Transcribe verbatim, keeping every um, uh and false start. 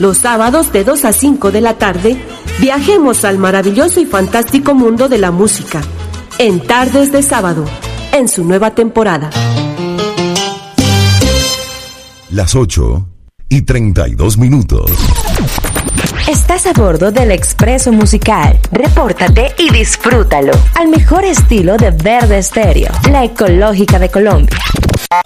Los sábados de dos a cinco de la tarde, viajemos al maravilloso y fantástico mundo de la música, en Tardes de Sábado, en su nueva temporada. Las ocho y treinta y dos minutos. Estás a bordo del Expreso Musical. Repórtate y disfrútalo al mejor estilo de Verde Estéreo, la ecológica de Colombia.